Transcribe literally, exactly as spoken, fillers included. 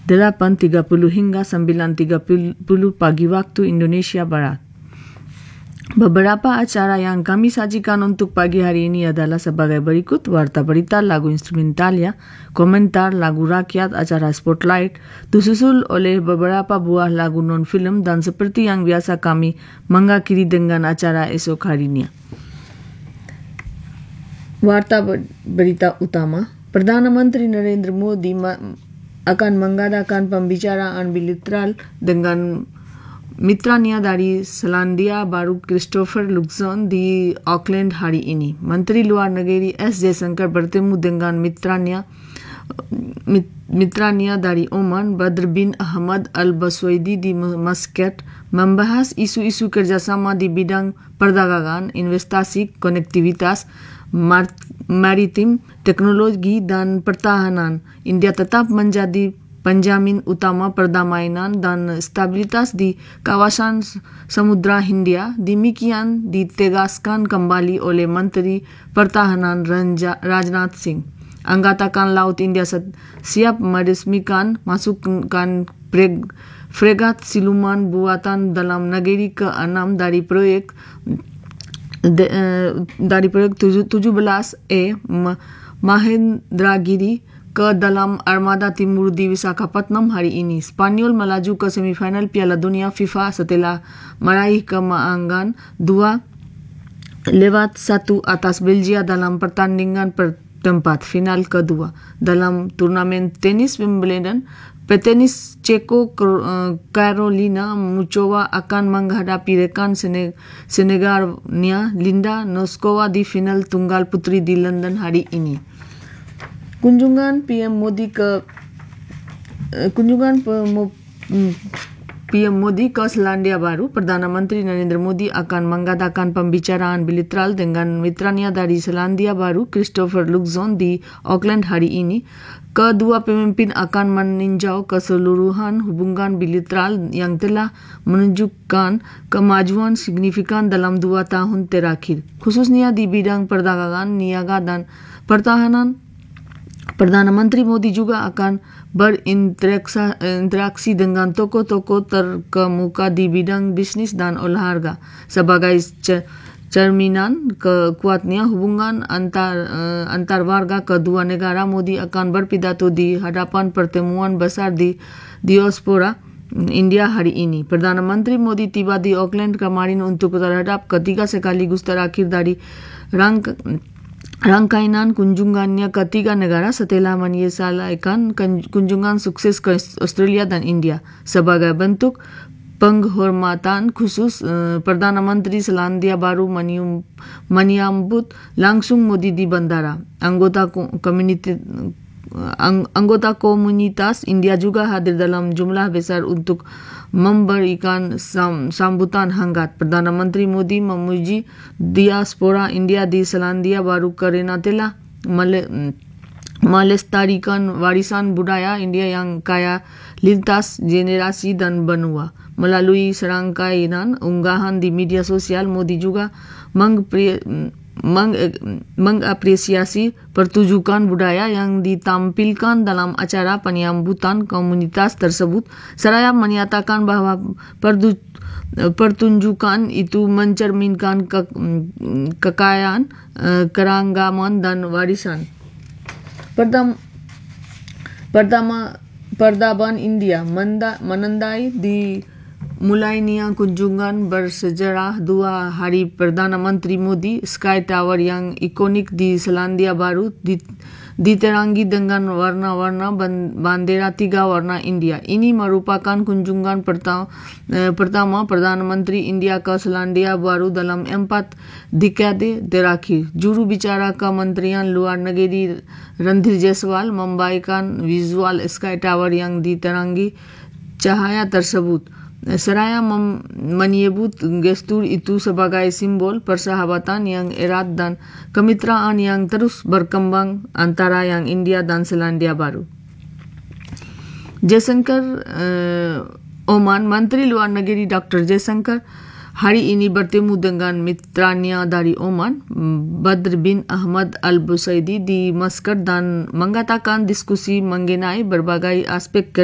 delapan tiga puluh hingga sembilan tiga puluh pagi waktu Indonesia Barat. Beberapa acara yang kami sajikan untuk pagi hari ini adalah sebagai berikut: warta berita, lagu instrumental ya, komentar, lagu rakyat, acara spotlight, disusul oleh beberapa buah lagu non-film, dan seperti yang biasa kami mengakhiri dengan acara esok harinya. Warta berita utama, Perdana Menteri Narendra Modi akan mengadakan pembicaraan bilateral dengan mitranya dari Selandia Baru Christopher Luxon di Auckland hari ini. Menteri Luar Negeri S. Jaishankar bertemu dengan mitranya mitranya dari Oman Badr bin Ahmad Al-Baswaidi di Muscat, membahas isu-isu kerjasama di bidang perdagangan, investasi, konektivitas, maritim, teknologi, dan pertahanan. India tetap menjadi penjamin utama perdamaian dan stabilitas di kawasan Samudra Hindia. Demikian ditegaskan kembali oleh Menteri Pertahanan Rajnath Singh. Angkatan Laut India siap meresmikan masukkan fregat siluman buatan dalam negeri ke enam dari proyek de, uh, dari proyek tujuh belas E Mahendragiri ke dalam armada timur di Visakhapatnam hari ini. Spanyol melaju ke semifinal Piala Dunia FIFA setelah meraih kemenangan dua lewat satu atas Belgia dalam pertandingan pertempat final kedua. Dalam turnamen tenis Wimbledon, petenis Ceko Carolina Muchova akan menghadapi rekan Senegalnya Linda Noskova di final tunggal putri di London hari ini. Kunjungan P M Modi ke uh, kunjungan P M Modi ke Selandia Baru. Perdana Menteri Narendra Modi akan mengadakan pembicaraan bilateral dengan mitranya dari Selandia Baru Christopher Luxon di Auckland hari ini. Kedua pemimpin akan meninjau keseluruhan hubungan bilateral yang telah menunjukkan kemajuan signifikan dalam dua tahun terakhir, khususnya di bidang perdagangan, niaga, dan pertahanan. Perdana Menteri Modi juga akan berinteraksi dengan tokoh-tokoh terkemuka di bidang bisnis dan olahraga sebagai cerminan kuatnya hubungan antar uh, antar warga kedua negara. Modi akan berpidato di hadapan pertemuan besar di diaspora India hari ini. Perdana Menteri Modi tiba di Auckland kemarin untuk terhadap ketiga sekaligus terakhir dari rangka Rangkaian kunjungannya ke tiga negara setelah menyelesaikan kunjungan sukses ke Australia dan India. Sebagai bentuk penghormatan khusus, eh, Perdana Menteri Selandia Baru menyambut langsung Modi di bandara. Anggota komunitas Anggota komunitas India juga hadir dalam jumlah besar untuk memberikan sam, sambutan hangat. Perdana Menteri Modi memuji diaspora India di Selandia Baru kerana telah mele, melestarikan warisan budaya India yang kaya lintas generasi dan benua. Melalui serangkaian unggahan di media sosial, Modi juga mengpre, Meng, mengapresiasi pertunjukan budaya yang ditampilkan dalam acara penyambutan komunitas tersebut, seraya menyatakan bahwa perdu, pertunjukan itu mencerminkan ke, kekayaan, keragaman, dan warisan. Pertama, pertama peradaban India menda, menandai di mulainya kunjungan bersejarah dua hari Perdana Menteri Modi. Sky Tower yang ikonik di Selandia Baru diterangi dengan warna-warna bandera tiga warna India. Ini merupakan kunjungan pertama, eh, pertama Perdana Menteri India ke Selandia Baru dalam empat dekade terakhir. Juru bicara Kementerian Luar Negeri Randhir Jaiswal membagikan visual Sky Tower yang diterangi cahaya tersebut, seraya menyebut gestur itu sebagai simbol persahabatan yang erat dan kemitraan yang terus berkembang antara yang India dan Selandia Baru. Jaishankar, eh, Oman, Menteri Luar Negeri Doktor Jaishankar hari ini bertemu dengan mitranya dari Oman, Badr bin Ahmad Al-Busaidi di Muscat, dan mengatakan diskusi mengenai berbagai aspek